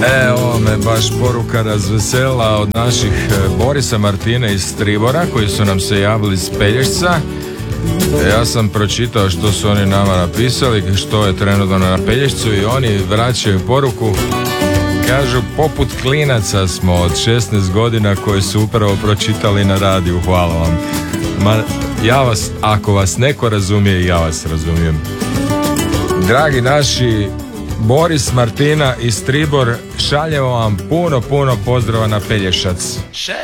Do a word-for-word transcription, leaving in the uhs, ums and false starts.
E, ovo me baš poruka razveselila od naših Borisa, Martine iz Stribora, koji su nam se javili iz Pelješca. Ja sam pročitao što su oni nama napisali, što je trenutno na Pelješcu, i oni vraćaju poruku. Kažu, poput klinaca smo od šesnaest godina koji su upravo pročitali na radiju. Hvala vam. Ma, ja vas, ako vas neko razumije, ja vas razumijem. Dragi naši, Boris, Martina i Stribor, šaljemo vam puno, puno pozdrava na Pelješac.